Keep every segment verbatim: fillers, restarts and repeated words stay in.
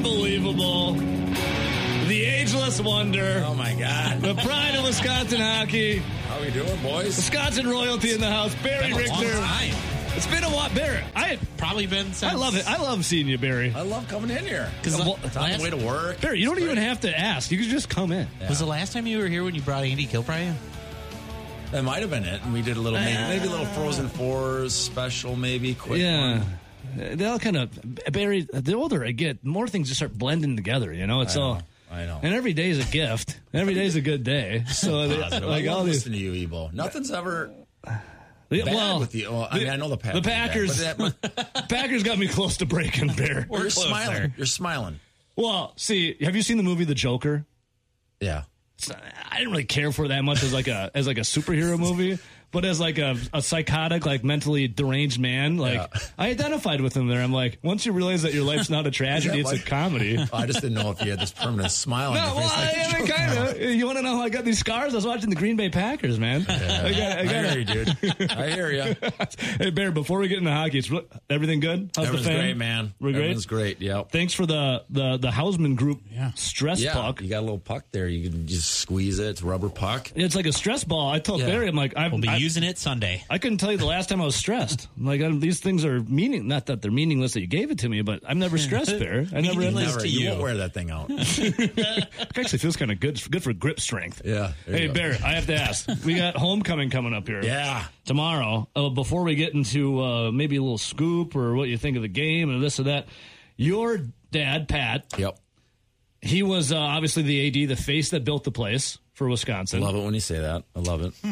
unbelievable. The ageless wonder. Oh, my God. The pride of Wisconsin hockey. How we doing, boys? Wisconsin royalty in the house. Barry Been a long Richter. time. It's been a while. Barry, I Probably been since. I love it. I love seeing you, Barry. I love coming in here. Because Well, It's on the way to work. Barry, you don't even have to ask. You can just come in. Yeah. was the last time you were here when you brought Andy Kilbride in? That might have been it. And we did a little, maybe, maybe a little Frozen Fours special, maybe. Quick Yeah. one. They all kind of, Barry, the older I get, more things just start blending together, you know? It's I know. all. I know. And every day is a gift. Every day is a good day. So, they, Positive. like I love all these. listening to you, Ebo. Nothing's ever Yeah, bad well, with the. Well, I mean, I know the Packers. the Packers. Bad, but that, Packers got me close to breaking, Bear. but you're close smiling. there. You're smiling. Well, see, have you seen the movie The Joker? Yeah. It's not- I didn't really care for it that much as like a as like a superhero movie, but as like a, a psychotic, like mentally deranged man, like Yeah. I identified with him there. I'm like, once you realize that your life's not a tragedy, it's like- a comedy. I just didn't know if you had this permanent smile on No, your well, face. like I, I mean, the Joker. kind of. You want to know how I got these scars? I was watching the Green Bay Packers, man. I got, I I got hear you, dude. I hear you. Hey, Bear, before we get into hockey, it's everything good? How's Everything's the fan? great, man. We're great? Everything's great. Yep. Thanks for the the the Hausman Group Yeah. stress Yeah, puck. you got a little puck there. You can just squeeze it. It's a rubber puck. It's like a stress ball. I told Yeah. Barry, I'm like, I've, We'll be I, using it Sunday. I couldn't tell you the last time I was stressed. I'm like, I'm, these things are meaning, not that they're meaningless that you gave it to me, but I'm never stressed, Bear. I never. Meaningless Never, to you you. won't wear that thing out. It actually feels kind of good, good for grip strength. Yeah. there Hey, you go. Bear, I have to ask. We got homecoming coming up here. Yeah. Tomorrow. Uh, before we get into uh, maybe a little scoop or what you think of the game and this or that, your dad, Pat, Yep. he was uh, obviously the A D, the face that built the place for Wisconsin. Love it when you say that. I love it.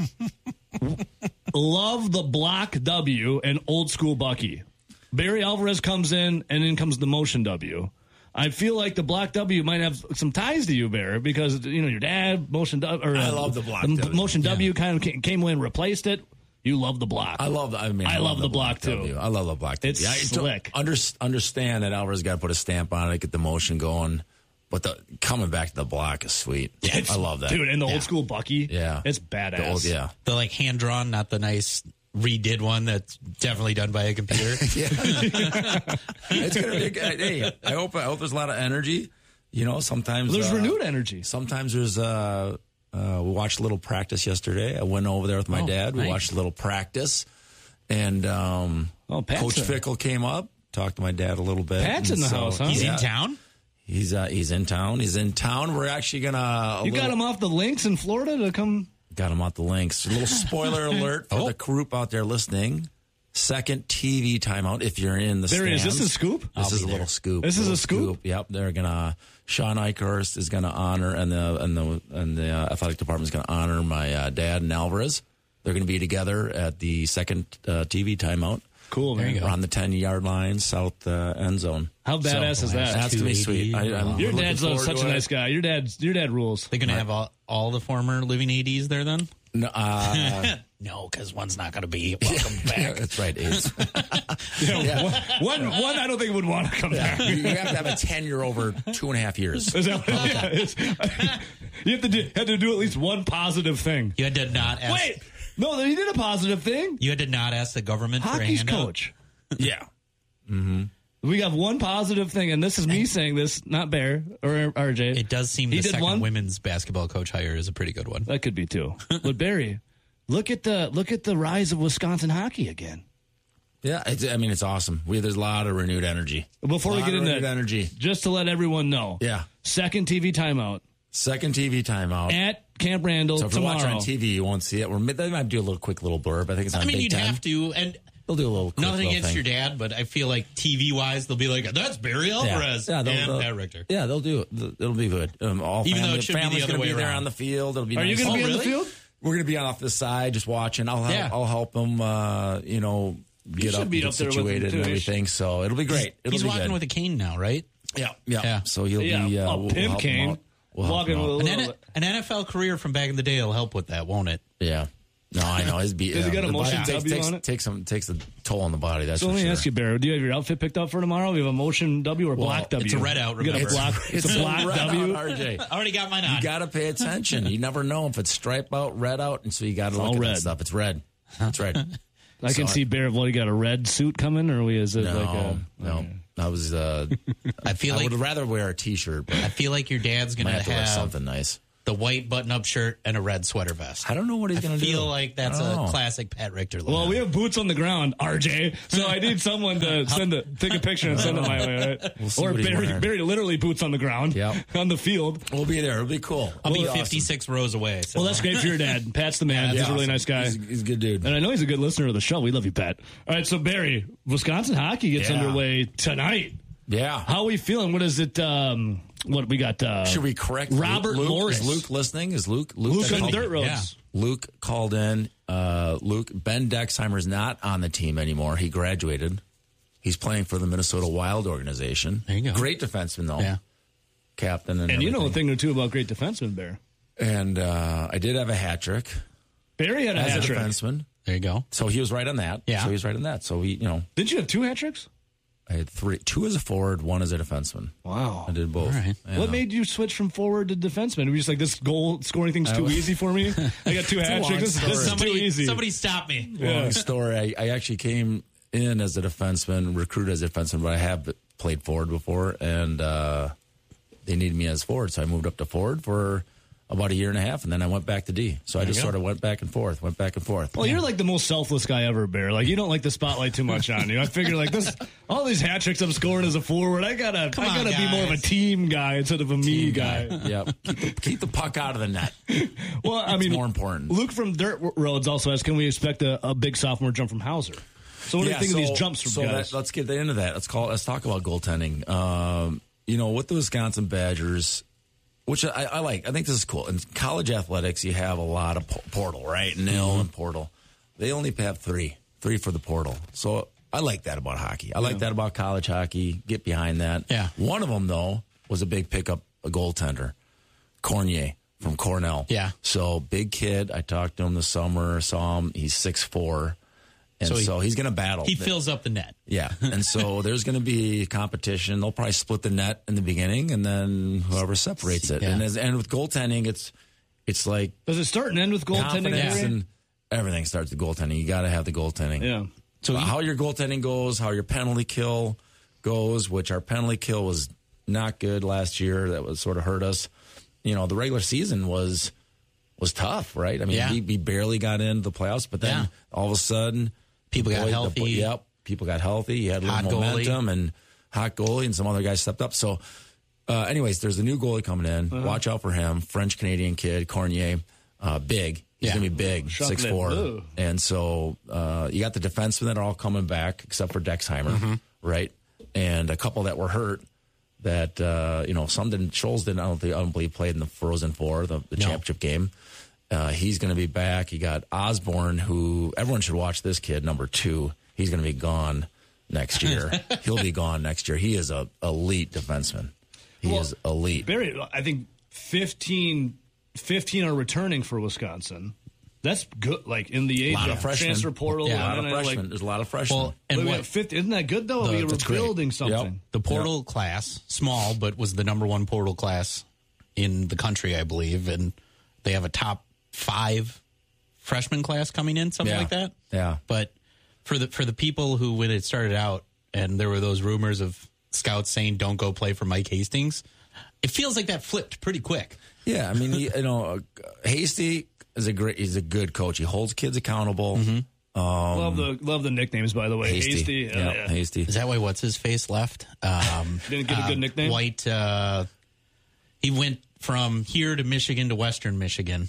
Love the block W and old school Bucky. Barry Alvarez comes in, and then comes the motion W. I feel like the block W might have some ties to you, Bear, because you know your dad motion W. Or, I uh, love the block the W. Motion W kind of ca- came in and replaced it. You love the block. I love. I mean, I love the block, too. W. I love the block. It's W. I don't slick. Under, understand that Alvarez got to put a stamp on it, get the motion going, but the coming back to the block is sweet. It's- I love that, dude. And the Yeah. old school Bucky, Yeah, it's badass. The old, yeah. The like hand drawn, not the nice redid one that's definitely done by a computer. Yeah. It's gonna be good. Hey, I hope. I hope there's a lot of energy. You know, sometimes There's uh, renewed energy. Sometimes there's uh, uh, we watched a little practice yesterday. I went over there with my Oh, dad. We nice. watched a little practice, and um, Oh, Pat's Coach a- Fickle came up, talked to my dad a little bit. Pat's and in the so- house, huh? He's Yeah. in town. He's uh, he's in town. He's in town. We're actually gonna. a You got little- him off the links in Florida to come. Got him off the links. A little spoiler alert for Oh. the group out there listening. Second T V timeout if you're in the There he is. stands. This is a scoop? This I'll is be a little there. scoop. This is Little a scoop? Yep, they're gonna. Sean Eichhorst is gonna honor, and the and the and the uh, athletic department is gonna honor my uh, dad and Alvarez. They're gonna be together at the second uh, T V timeout. Cool, man. you go. We're on the ten yard line, south uh, end zone. How badass So, is that? That's gonna be sweet. I, I'm Your looking dad's uh, forward such to a it. nice guy. Your dad's your dad rules. They're gonna have all, all the former living A Ds there then. No, uh, No, because one's not gonna be welcome back. that's right. It's, Yeah, One, one, one I don't think would want to come back. you, you have to have a ten year over two and a half years. Is that what it is? You have to do, had to do at least one positive thing. You had to not ask. Wait, no, he did a positive thing. You had to not ask the government for a Hockey's handout. coach. Yeah. We got one positive thing, and this is me saying this, not Bear or R J. It does seem He the did second one? women's basketball coach hire is a pretty good one. That could be two. But Barry, look at the look at the rise of Wisconsin hockey again. Yeah, it's, I mean, it's awesome. We There's a lot of renewed energy. Before we Lot get of into renewed energy. just to let everyone know, Yeah. second T V timeout Second T V timeout. at Camp Randall so if you're tomorrow. watching on T V, you won't see it. We're, they might do a little quick little blurb. I think it's on I mean, Big you'd Ten. have to, and They'll do a little quick nothing little against thing. your dad, but I feel like T V wise, they'll be like, "That's Barry Yeah, Alvarez yeah, they'll, and they'll- Pat Richter." Yeah, they'll do it. It'll be good. Um, all Even though family, it should be the family's other gonna way be there around. on the field. It'll be Are nice. you going to Oh, be on the really? field? We're going to be on off the side just watching. I'll help, Yeah. I'll help them, uh, you know, get should up, be get up there with them, situated too. and everything. So it'll be great. It'll He's be walking good. with a cane now, right? yeah, yeah, Yeah. So he'll Yeah, be uh, a we'll, pimp we'll help him cane. out. We'll help Walking him out. with a An, little. N- an N F L career from back in the day will help with that, won't it? Yeah. No, I know. His beat. Does he got a the motion body W takes, on takes, it? Takes some takes a toll on the body. That's So for let me sure. ask you, Barry, do you have your outfit picked up for tomorrow? We have a motion W or Well, black W? it's a red out, You got a remember. block, it's, a black red W. out, R J. I already got mine on. You got to pay attention. You never know if it's stripe out, red out, and so you got to look all at red. that stuff. It's red. It's red. I can So- see Bear. What, you got a red suit coming, or we is it No, like a? no. No, was. Uh, I feel I like would rather wear a T-shirt, but I feel like your dad's I gonna might have to wear have something nice. the white button-up shirt and a red sweater vest. I don't know what he's I going to do. feel like that's I a don't know. classic Pat Richter look. Well, we have boots on the ground, R J. So I need someone to send a take a picture and send it my way. Right? We'll see or what he's Barry, wearing. Barry, literally boots on the ground, Yep. on the field. We'll be there. It'll be cool. I'll be It'll awesome. fifty-six rows away. So. Well, that's great for your dad. Pat's the man. Yeah, he's that's a really awesome. nice guy. He's, he's a good dude. And I know he's a good listener of the show. We love you, Pat. All right, so Barry, Wisconsin hockey gets Yeah. underway tonight. Yeah. How are we feeling? What is it? Um, what we got? Uh, Should we correct Robert Luke? Morris? Is Luke listening? Is Luke? Luke, Luke that's on called- Dirt Roads. Yeah. Luke called in. Uh, Luke Ben Dexheimer's not on the team anymore. He graduated. He's playing for the Minnesota Wild organization. There you go. Great defenseman though. Yeah. Captain and And you know a everything. thing or two about great defensemen, Bear. And uh, I did have a hat trick Barry had a as hat a trick. defenseman. There you go. So he was right on that. Yeah. So he was right on that. So we, you know, Didn't you have two hat tricks? I had three, two as a forward, one as a defenseman. Wow. I did both. All right. Yeah. What made you switch from forward to defenseman? Were you just like, this goal scoring thing's too easy for me? I got two a hat long tricks. This, story. this is too Somebody, easy. somebody stop me. Long story. I, I actually came in as a defenseman, recruited as a defenseman, but I have played forward before, and uh, they needed me as forward, so I moved up to forward for about a year and a half, and then I went back to D. So I just you go. sort of went back and forth, went back and forth. Well, you're like the most selfless guy ever, Bear. Like, you don't like the spotlight too much on you. I figure like this, all these hat tricks I'm scoring as a forward, I gotta, Come I on, gotta be more of a guys. team guy instead of a me guy. Yep. Keep the, keep the puck out of the net. Well, I mean, more important. Luke from Dirt Roads also asks, can we expect a, a big sophomore jump from Hauser? So what do you think of these jumps from so guys? that, let's get into that. Let's call. Let's talk about goaltending. Um, you know, with the Wisconsin Badgers, which I, I like. I think this is cool. In college athletics, you have a lot of po- portal, right? Nil Mm-hmm. and portal. They only have three, three for the portal. So I like that about hockey. I like that about college hockey. Get behind that. Yeah. One of them though was a big pickup, a goaltender, Cornier from Cornell. Yeah. So big kid. I talked to him this summer. Saw him. He's six four. And So so, he- he's going to battle. He fills up the net. Yeah. And so there's going to be competition. They'll probably split the net in the beginning and then whoever separates it. Yeah. And as, and with goaltending, it's it's like Does it start and end with goaltending? confidence Barry? and everything starts with goaltending. You got to have the goaltending. Yeah. So how your goaltending goes, how your penalty kill goes, which our penalty kill was not good last year. That was sort of hurt us. You know, the regular season was was tough, right? I mean, Yeah. we, we barely got into the playoffs, but then Yeah. all of a sudden, People the got boy- the healthy. boy- yep, people got healthy. You had a Hot little goalie. momentum and hot goalie, and some other guys stepped up. So, uh, anyways, there's a new goalie coming in. Uh-huh. Watch out for him. French Canadian kid, Cornier, uh, big. He's Yeah. gonna be big, Chocolate six four, blue. and so uh, you got the defensemen that are all coming back, except for Dexheimer, Mm-hmm. right? And a couple that were hurt. That uh, you know, some didn't. Scholes didn't. I don't think. I don't believe played in the Frozen Four, the, the No. championship game. Uh, he's going to be back. You got Osborne, who everyone should watch. This kid, number two. He's going to be gone next year. He'll be gone next year. He is a elite defenseman. He Well, is elite. Barry, I think fifteen, fifteen are returning for Wisconsin. That's good. Like in the age lot of of freshmen. transfer portal. Yeah, a lot and of then, like, freshmen. There's a lot of freshmen. Well, and we what, got fifty, isn't that good though? The- we were that's great. building something. Yep. the portal class, small, but was the number one portal class in the country, I believe. And they have a top five freshman class coming in, something Yeah. like that. Yeah. But for the for the people who, when it started out, and there were those rumors of scouts saying, don't go play for Mike Hastings, it feels like that flipped pretty quick. Yeah, I mean, he, you know, uh, Hasty is a great. He's a good coach. He holds kids accountable. love the love the nicknames, by the way. Hasty, Hasty. yeah, Yeah, yeah. Hasty. Is that why what's his face left? Um, Didn't get a good uh, nickname? White. Uh, he went from here to Michigan to Western Michigan.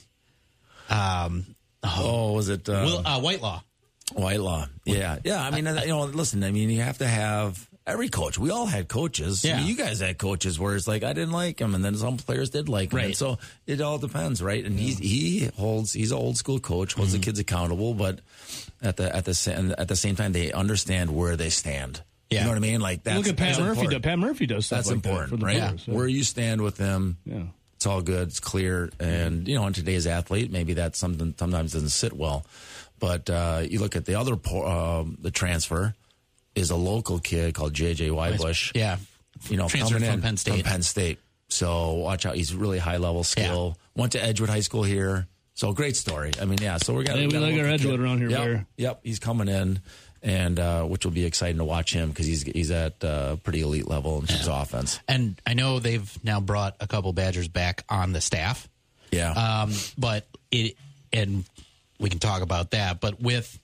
Um, Oh, was it uh, Will, uh, Whitelaw. Whitelaw? Yeah, yeah. I mean, uh, you know, listen. I mean, you have to have every coach. We all had coaches. I Yeah. mean, you guys had coaches where it's like I didn't like him, and then some players did like him. And Right. so it all depends, right? And he he holds. He's an old school coach. Holds Mm-hmm. the kids accountable, but at the at the sa- at the same time, they understand where they stand. You Yeah. know what I mean? Like that's Look at Pat that's Murphy. Does, important. Pat Murphy does stuff That's like that important, for the right? players. Yeah. Where you stand with them. Yeah. It's all good. It's clear. And, you know, in today's athlete, maybe that's something sometimes doesn't sit well. But uh, you look at the other, po- um, the transfer is a local kid called J J Wybush. Yeah. You know, Transferred coming from in Penn State. From Penn State. So watch out. He's really high level skill. Went to Edgewood High School here. So great story. I mean, yeah. So we're got. Hey, we got a like our local Edgewood kid. around here, Yep. Bear. Yep. He's coming in. and uh, which will be exciting to watch him because he's he's at uh, pretty elite level in terms yeah. of offense. And I know they've now brought a couple Badgers back on the staff. Yeah, um, but it and we can talk about that. But with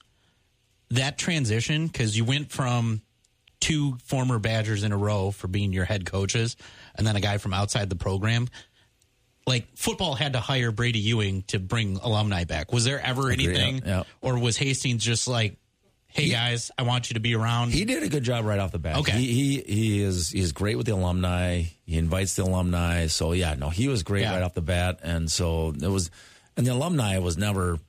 that transition, because you went from two former Badgers in a row for being your head coaches, and then a guy from outside the program. Like, football had to hire Brady Ewing to bring alumni back. Was there ever Agree, anything? Yeah, yeah. Or was Hastings just like, hey, he, guys, I want you to be around? He did a good job right off the bat. Okay. He he, he is he's great with the alumni. He invites the alumni. So, yeah, no, he was great yeah. right off the bat. And so it was, and the alumni was never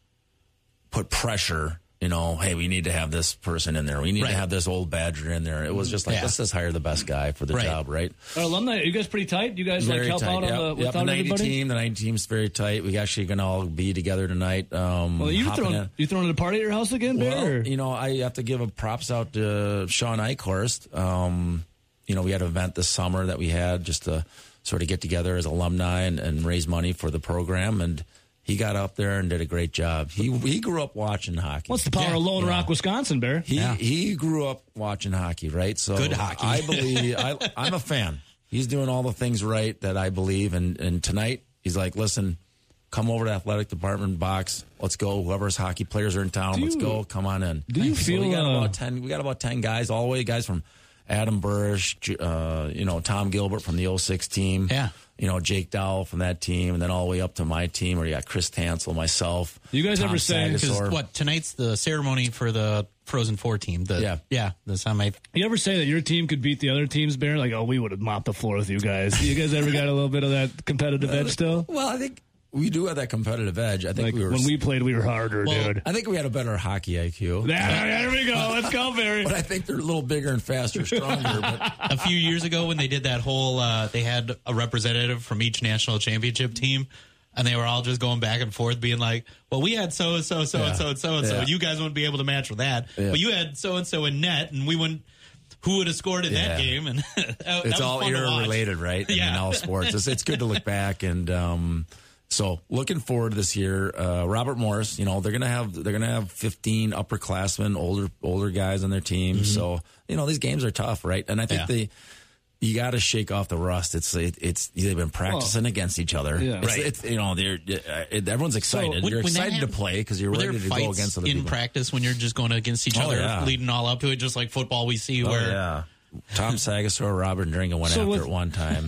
put pressure. You know, hey, we need to have this person in there. We need right. to have this old Badger in there. It was just like, yeah. let's just hire the best guy for the right. job, right? Our alumni, are you guys pretty tight? You guys very like help tight. out yep. on the, yep. without the ninety everybody? team, the ninety team's very tight. We actually going to all be together tonight. Um, well, you throwing you throwing a party at your house again, Bear? Well, you know, I have to give a props out to Sean Eichhorst. Um, you know, we had an event this summer that we had just to sort of get together as alumni and, and raise money for the program, and he got up there and did a great job. He he grew up watching hockey. What's the power yeah. of Lone yeah. Rock, Wisconsin, Bear? He yeah. he grew up watching hockey, right? So good hockey. I believe I, I'm a fan. He's doing all the things right that I believe. And and tonight he's like, listen, come over to athletic department box. Let's go. Whoever's hockey players are in town, do let's you, go. Come on in. Do you so feel we got uh, about ten? We got about ten guys, all the way guys from Adam Burrish, uh, you know, Tom Gilbert from the oh six team. Yeah. You know, Jake Dowell from that team, and then all the way up to my team, where you got Chris Tansel, myself. You guys Tom ever say, because what, tonight's the ceremony for the Frozen Four team. The, yeah. Yeah, the semi. You ever say that your team could beat the other teams, Bear? Like, oh, we would have mopped the floor with you guys. You guys ever got a little bit of that competitive edge still? Well, I think we do have that competitive edge. I think like we were when we played, we were harder, well, dude. I think we had a better hockey I Q. Yeah, there we go. Let's go, Barry. But I think they're a little bigger and faster, stronger. But a few years ago, when they did that whole, uh, they had a representative from each national championship team, and they were all just going back and forth, being like, "Well, we had so and so, so and so, and so and so. You guys wouldn't be able to match with that. Yeah. But you had so and so in net, and we wouldn't." Who would have scored in yeah. that game? And that, that it's was all fun era related, right? I yeah. mean, all sports. It's, it's good to look back and. Um, So looking forward to this year, uh, Robert Morris. You know they're gonna have they're gonna have fifteen upperclassmen, older older guys on their team. Mm-hmm. So you know these games are tough, right? And I think yeah. they you got to shake off the rust. It's it, it's they've been practicing well, against each other, yeah. it's, right? It's, you know they're it, everyone's excited. So when, you're when excited have, to play because you're ready to go against other in people. practice when you're just going against each oh, other, yeah. leading all up to it, just like football we see oh, where. Yeah. Tom Sagasor, Robert Dringa went so after with, it one time.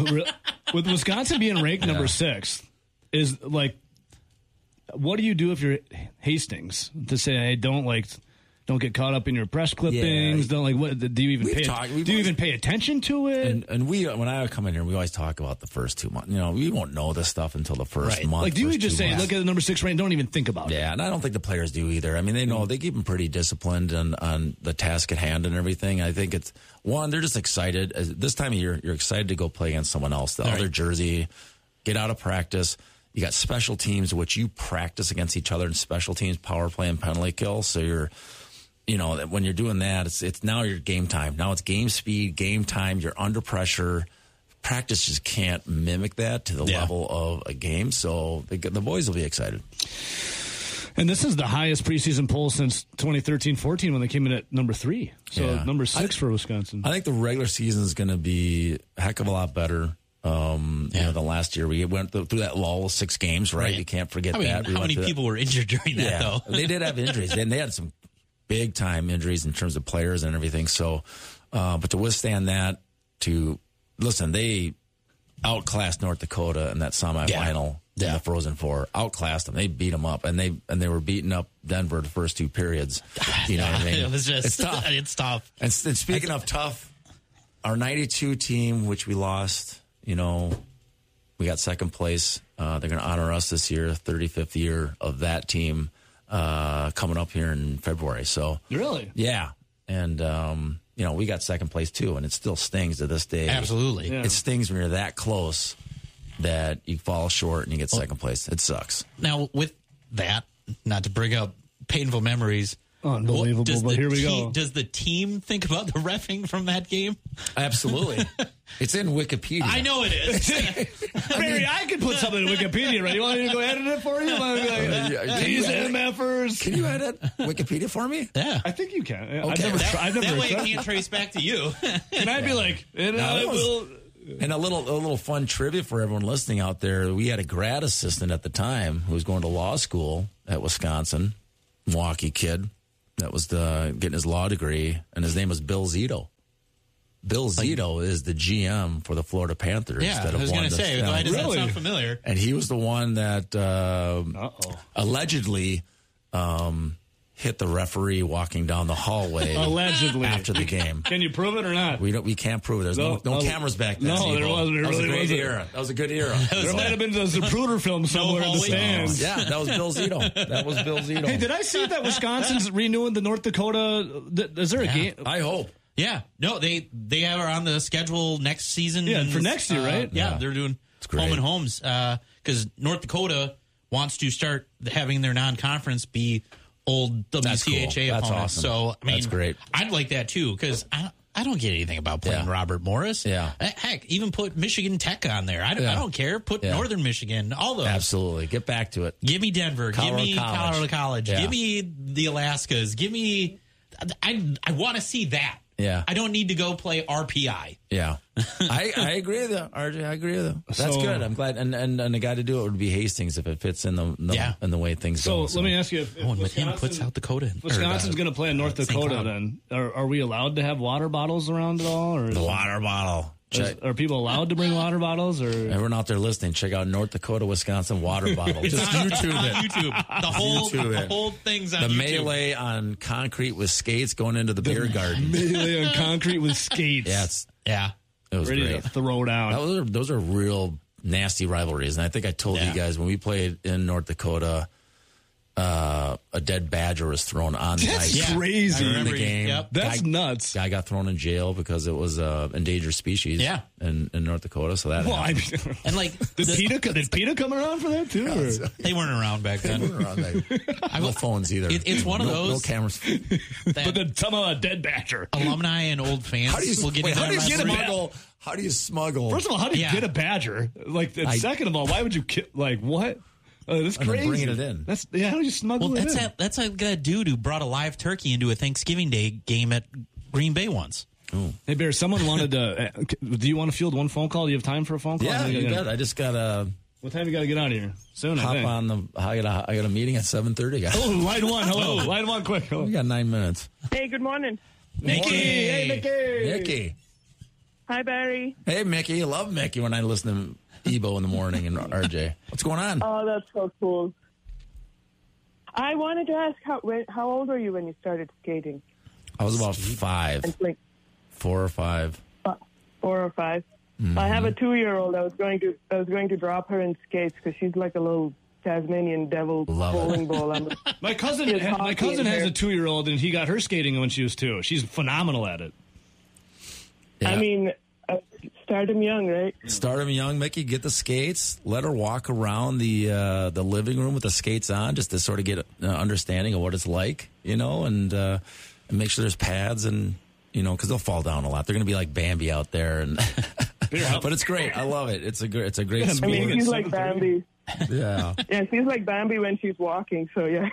With Wisconsin being ranked number yeah. six. Is like, what do you do if you're Hastings to say, hey, don't like, don't get caught up in your press clippings? Yeah. Don't like, what do you even we've pay? Talk, do you always, even pay attention to it? And, and we, when I come in here, we always talk about the first two months. You know, we won't know this stuff until the first right. month. Like, do you just say, months. look at the number six rank, don't even think about yeah, it? Yeah, and I don't think the players do either. I mean, they know mm-hmm. they keep them pretty disciplined on, on the task at hand and everything. I think it's one, they're just excited. This time of year, you're excited to go play against someone else. The All other right. jersey, get out of practice. You got special teams, which you practice against each other in special teams, power play and penalty kill. So you're, you know, when you're doing that, it's it's now your game time. Now it's game speed, game time. You're under pressure. Practice just can't mimic that to the yeah. level of a game. So the, the boys will be excited. And this is the highest preseason poll since twenty thirteen fourteen when they came in at number three. So yeah. number six I, for Wisconsin. I think the regular season is going to be a heck of a lot better. Um, yeah. You know, the last year we went through that lull, six games, right? right. You can't forget I mean, that. We how many people that. were injured during that, yeah. though? They did have injuries, and they had some big time injuries in terms of players and everything. So, uh, but to withstand that, to listen, they outclassed North Dakota in that semifinal yeah. in yeah. the Frozen Four. Outclassed them. They beat them up, and they and they were beating up Denver the first two periods. You know what I mean? It was just it's tough. It's tough. And, and speaking of tough, our ninety-two team, which we lost, you know. We got second place. Uh, they're going to honor us this year, thirty-fifth year of that team, uh, coming up here in February. So really, yeah, and um, you know we got second place too, and it still stings to this day. Absolutely, yeah. It stings when you're that close that you fall short and you get second place. It sucks. Now with that, not to bring up painful memories. Unbelievable, but here we te- go. Does the team think about the reffing from that game? Absolutely. It's in Wikipedia. I know it is. Barry, I could put something in Wikipedia, right? You want me to go edit it for you? Like, Can you these edit- MFers. Can you edit Wikipedia for me? Yeah. I think you can. I've Okay. never, That, tried, I've never that way it tried. can't trace back to you. Can I be like, and No, I that was- will. And a little, a little fun trivia for everyone listening out there. We had a grad assistant at the time who was going to law school at Wisconsin, Milwaukee kid that was the, getting his law degree, and his name was Bill Zito. Bill Zito is the G M for the Florida Panthers. Yeah, that I have was won going to the say, Stanley why does Really? that sound familiar? And he was the one that uh, Uh-oh. allegedly um, hit the referee walking down the hallway Allegedly. after the game. Can you prove it or not? We don't. We can't prove it. There's no, No, no, no. cameras back then. No, there Evo. wasn't. There that was really a great wasn't. era. That was a good era. There might have been a Zapruder film somewhere in the hallway stands. Yeah, that was Bill Zito. That was Bill Zito. Hey, did I see that Wisconsin's renewing the North Dakota? th- Is there a game? I hope. Yeah. No, they they are on the schedule next season. Yeah, and, for next year, uh, right? Yeah, Yeah. they're doing great. home and homes because North Dakota wants to start having their non-conference be old W C H A cool. That's opponents. awesome. So I mean, That's great. I'd like that too because I I don't get anything about playing Yeah. Robert Morris. Yeah. Uh, heck, even put Michigan Tech on there. I don't, I Yeah. don't care. Put Yeah. Northern Michigan. All those. Absolutely. Get back to it. Give me Denver. Colorado give me College. Colorado College. Yeah. Give me the Alaskas. Give me. I I want to see that. Yeah. I don't need to go play R P I. Yeah, I, I agree with you, R J. I agree with you. That's So- good. I'm glad. And, and and the guy to do it would be Hastings if it fits in the, the Yeah. in the way things So go. let me ask you: if, if Oh, and with him, Wisconsin- put South Dakota in. Wisconsin's going to play in North Saint Dakota, Cloud. then are, are we allowed to have water bottles around at all, or is, the water bottle. is- Check. are people allowed to bring water bottles? Or Everyone out there listening, check out North Dakota, Wisconsin water bottle. It's Just on, YouTube it's on it. YouTube. The whole, YouTube the it. whole thing's on The YouTube. melee on concrete with skates going into the beer garden. melee on concrete with skates? Yeah, it's, Yeah. it was ready great. to throw down. Those are, those are real nasty rivalries. And I think I told Yeah. you guys when we played in North Dakota, uh, a dead badger was thrown on the That's ice. Yeah. crazy. During remember the you- game. yep. That's guy, nuts. Guy got thrown in jail because it was uh, endangered species. Yeah. in, in North Dakota. So that Well, I happened. mean, And like, did the- PETA did PETA come around for that too? or- they weren't around back then. no phones either. It- it's one of No- those- No cameras. That But then somehow a dead badger. alumni and old fans How do you, will get wait, into how do you that rivalry. smuggle? How do you smuggle? First of all, how do you Yeah. get a badger? Like, and I- second of all, why would you ki- like what? Uh, that's And then crazy. bringing it in. That's yeah. How do you smuggle Well, it that's in? that, that's like that dude who brought a live turkey into a Thanksgiving Day game at Green Bay once. Hey, Bear, someone wanted to. Uh, do you want to field one phone call? Do you have time for a phone call? yeah, you bet. I just gotta What time you got to get out of here? Soon, I hop think. on the. I got a, I got a meeting at seven thirty, guys. Oh, line one. Hello. Line one, quick. Hello. We got nine minutes. Hey, good morning. Mickey. Hey, Mickey. Mickey. Hi, Barry. Hey, Mickey. I love Mickey when I listen to Ebo in the morning and R J. What's going on? Oh, that's so cool. I wanted to ask how when, how old were you when you started skating? I was about five, And like four or five. fi- four or 5 Mm-hmm. I have a two-year-old. I was going to I was going to drop her in skates because she's like a little Tasmanian devil Love it. bowling ball. I'm, My cousin, She has ha- my hockey cousin in has there. a two-year-old, and he got her skating when she was two. She's phenomenal at it. Yeah. I mean, uh, start them young, right? Start him young, Mickey. Get the skates. Let her walk around the uh, the living room with the skates on, just to sort of get an understanding of what it's like, you know, and, uh, and make sure there's pads and you know, because they'll fall down a lot. They're going to be like Bambi out there, and but it's great. I love it. It's a great. It's a great Yeah, I sport. mean, Being she's at like seven Bambi. Yeah. Yeah, she's like Bambi when she's walking. So yeah.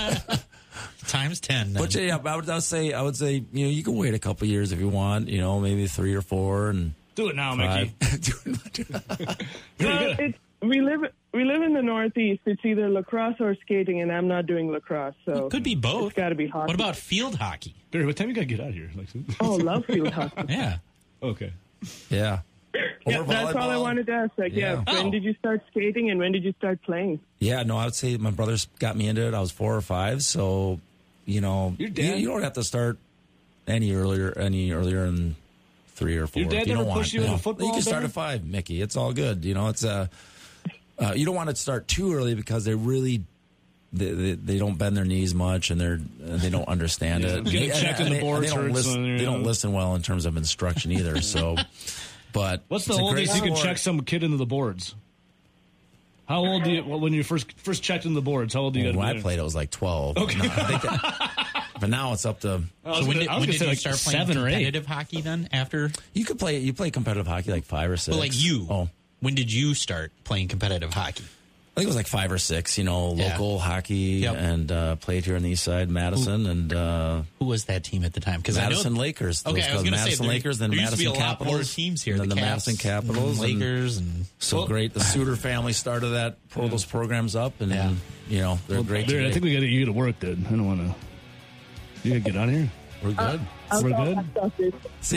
Times ten. But then. yeah, I would, I would say I would say you know you can wait a couple years if you want. You know, maybe three or four and Do it now, five. Mickey. Well, it's we live we live in the Northeast. It's either lacrosse or skating, and I'm not doing lacrosse, so Could be both. It's got to be hockey. What about field hockey? Barry, what time you got to get out of here? Like, Oh, love field hockey. Yeah. okay. yeah. Yeah, Or that's all I volleyball. wanted to ask. Like, yeah, Yeah. when Oh. did you start skating, and when did you start playing? Yeah, no, I would say my brothers got me into it. I was four or five, so you know, Your you, dad- you don't have to start any earlier, any earlier than three or four. Your dad if you never don't want. pushed you into Yeah. football, You can start Barry? at five, Mickey. It's all good. You know, it's uh, uh you don't want to start too early because they really. They, they, they don't bend their knees much, and they're uh, they don't understand Yeah, it. getting And- checked and in the they- and boards They don't hurts listen. when you're They don't young. listen well in terms of instruction either. So, but What's the it's a oldest great you can sport. check some kid into the boards? How old do you well, when you first first checked into the boards? How old do you got? When I played, it was like twelve. Okay. No, I think that- But now it's up to. So when did, when did you like start playing seven or eight. competitive hockey then? After, You could play. You play competitive hockey like five or six. well, like you. Oh, When did you start playing competitive hockey? I think it was like five or six. You know, Yeah. local hockey, Yep. and uh, played here on the east side, Madison, and uh, Who was that team at the time? Because Madison I know, Lakers. Okay, Those I was called going to say Madison there, Lakers, then there used Madison to be a lot Capitals, more teams here. and then the the Caps, Madison Capitals, and Lakers, and so Well, great. The Suter family started that, pulled those programs up, and Yeah. you know they're great. Barry, I today. think we got to you got to work, dude. I don't want to. You got to get out of here. We're good. I'll We're call good? back after. See.